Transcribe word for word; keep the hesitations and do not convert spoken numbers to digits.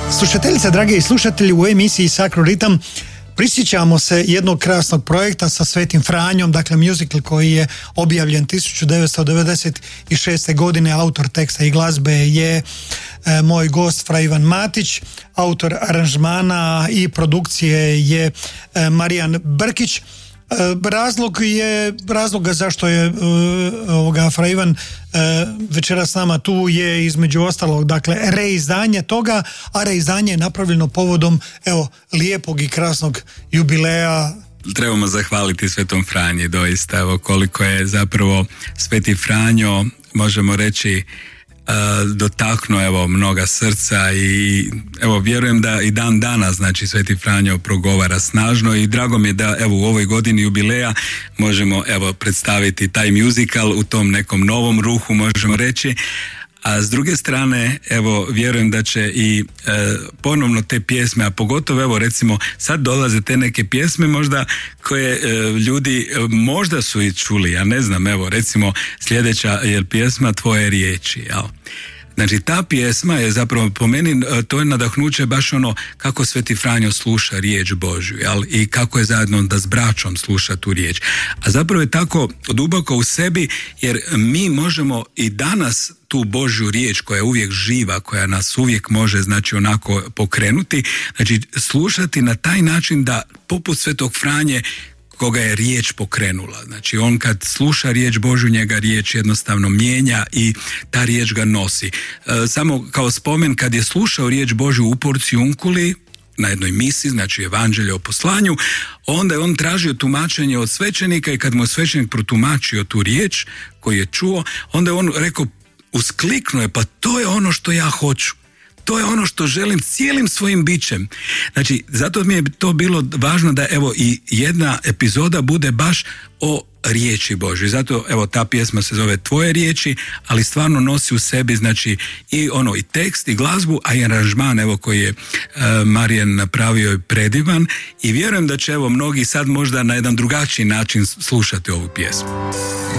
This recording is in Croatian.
Slušateljice, drage i slušatelji, u emisiji Sacro Rhythm prisjećamo se jednog krasnog projekta sa Svetim Franjom, dakle musical koji je objavljen tisuću devetsto devedeset šeste. godine. Autor teksta i glazbe je e, moj gost Fra Ivan Matić, autor aranžmana i produkcije je e, Marijan Brkić. Razlog je, razloga zašto je uh, ovoga Fra Ivan uh, večeras s nama tu je između ostalog, dakle, reizdanje toga, a reizdanje je napravljeno povodom, evo, lijepog i krasnog jubileja. Trebamo zahvaliti Svetom Franji, doista, evo koliko je zapravo Sveti Franjo, možemo reći, dotaknuo evo mnoga srca i evo vjerujem da i dan danas znači Sveti Franjo progovara snažno i drago mi je da evo u ovoj godini jubileja možemo evo predstaviti taj musical u tom nekom novom ruhu, možemo reći. A s druge strane, evo, vjerujem da će i e, ponovno te pjesme, a pogotovo, evo, recimo, sad dolaze te neke pjesme možda koje e, ljudi e, možda su i čuli, ja ne znam, evo, recimo, sljedeća je pjesma Tvoje riječi, jel? Znači, ta pjesma je zapravo po meni, to je nadahnuće baš ono kako Sveti Franjo sluša riječ Božju, jel? I kako je zajedno da s braćom sluša tu riječ. A zapravo je tako duboko u sebi, jer mi možemo i danas tu Božju riječ koja je uvijek živa, koja nas uvijek može znači onako pokrenuti, znači slušati na taj način da poput Svetog Franje koga je riječ pokrenula. Znači on kad sluša riječ Božju, njega riječ jednostavno mijenja i ta riječ ga nosi. E, samo kao spomen, kad je slušao riječ Božju u Porciunculi, na jednoj misi, znači evanđelje o poslanju, onda je on tražio tumačenje od svećenika i kad mu je svećenik protumačio tu riječ koju je čuo, onda je on rekao, uskliknuo je, pa to je ono što ja hoću. To je ono što želim cijelim svojim bićem. Znači, zato mi je to bilo važno da evo i jedna epizoda bude baš o riječi Božoj. Zato evo ta pjesma se zove Tvoje riječi, ali stvarno nosi u sebi znači i ono i tekst i glazbu, a i aranžman evo koji je uh, Marijan napravio je predivan i vjerujem da će evo mnogi sad možda na jedan drugačiji način slušati ovu pjesmu.